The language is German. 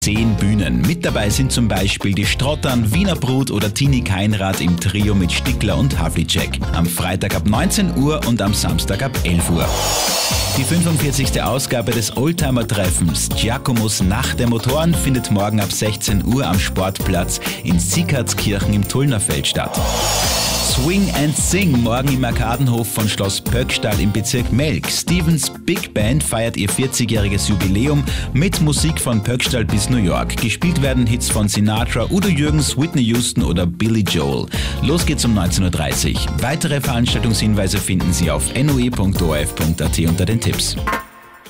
10 Bühnen. Mit dabei sind zum Beispiel die Strottern, Wiener Brut oder Tini Keinrad im Trio mit Stickler und Havlicek. Am Freitag ab 19 Uhr und am Samstag ab 11 Uhr. Die 45. Ausgabe des Oldtimer-Treffens Giacomos Nacht der Motoren findet morgen ab 16 Uhr am Sportplatz in Sieghardskirchen im Tullnerfeld statt. Swing and Sing morgen im Arkadenhof von Schloss Pöckstall im Bezirk Melk. Stevens Big Band feiert ihr 40-jähriges Jubiläum mit Musik von Pöckstall bis New York. Gespielt werden Hits von Sinatra, Udo Jürgens, Whitney Houston oder Billy Joel. Los geht's um 19.30 Uhr. Weitere Veranstaltungshinweise finden Sie auf noe.orf.at unter den Tipps.